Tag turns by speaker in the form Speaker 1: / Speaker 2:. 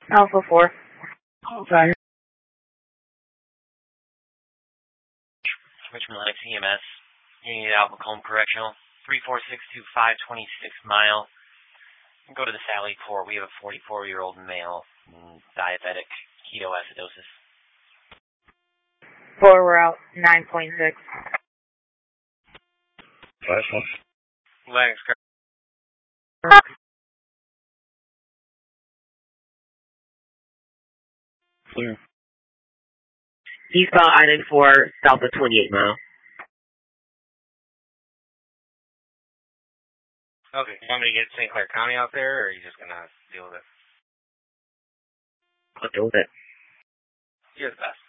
Speaker 1: Alpha 4.
Speaker 2: Okay.
Speaker 3: Richmond Lennox EMS. You need Alpha Colm Correctional. 34625 mile. Go to the Sally Port. We have a 44-year-old male, diabetic, ketoacidosis.
Speaker 1: 4 route 9.6.
Speaker 4: Last one.
Speaker 3: Lennox.
Speaker 4: Clear.
Speaker 2: Eastbound Island 4, south of 28 mile.
Speaker 3: Okay, you want me to get St. Clair County out there, or are you just going to deal with it?
Speaker 2: I'll deal with it.
Speaker 3: You're the best.